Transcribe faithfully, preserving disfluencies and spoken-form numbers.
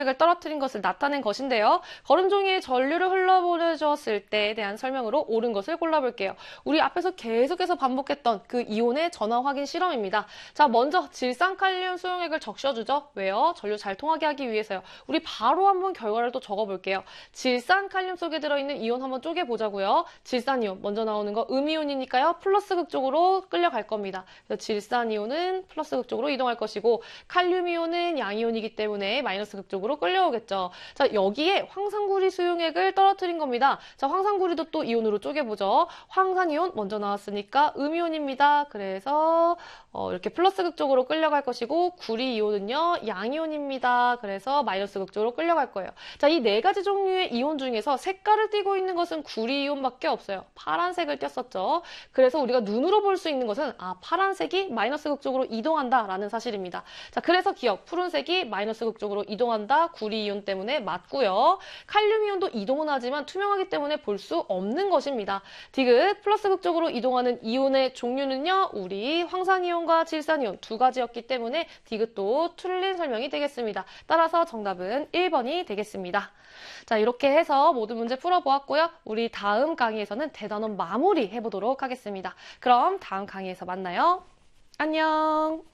을 떨어뜨린 것을 나타낸 것인데요. 거름 종이에 전류를 흘러보내주었을 때에 대한 설명으로 옳은 것을 골라볼게요. 우리 앞에서 계속해서 반복했던 그 이온의 전화 확인 실험입니다. 자, 먼저 질산칼륨 수용액을 적셔주죠. 왜요? 전류 잘 통하게 하기 위해서요. 우리 바로 한번 결과를 또 적어볼게요. 질산칼륨 속에 들어있는 이온 한번 쪼개보자고요. 질산이온 먼저 나오는 거 음이온이니까요. 플러스 극 쪽으로 끌려갈 겁니다. 그래서 질산이온은 플러스 극 쪽으로 이동할 것이고 칼륨이온은 양이온이기 때문에 마이너스 극 쪽으로 끌려오겠죠. 자, 여기에 황산구리 수용액을 떨어뜨린 겁니다. 자, 황산구리도 또 이온으로 쪼개보죠. 황산이온 먼저 나왔으니까 음이온입니다. 그래서 어, 이렇게 플러스 극쪽으로 끌려갈 것이고 구리 이온은요 양이온입니다. 그래서 마이너스 극쪽으로 끌려갈 거예요. 자, 이 네 가지 종류의 이온 중에서 색깔을 띠고 있는 것은 구리 이온밖에 없어요. 파란색을 띄었었죠. 그래서 우리가 눈으로 볼 수 있는 것은 아 파란색이 마이너스 극쪽으로 이동한다라는 사실입니다. 자, 그래서 기억 푸른색이 마이너스 극쪽으로 이동한다. 구리 이온 때문에 맞고요. 칼륨 이온도 이동은 하지만 투명하기 때문에 볼 수 없는 것입니다. 디귿 플러스 극쪽으로 이동하는 이온의 종류는요 우리 황산이온과 질산이온 두 가지였기 때문에 디귿도 틀린 설명이 되겠습니다. 따라서 정답은 일 번이 되겠습니다. 자, 이렇게 해서 모든 문제 풀어보았고요. 우리 다음 강의에서는 대단원 마무리 해보도록 하겠습니다. 그럼 다음 강의에서 만나요. 안녕.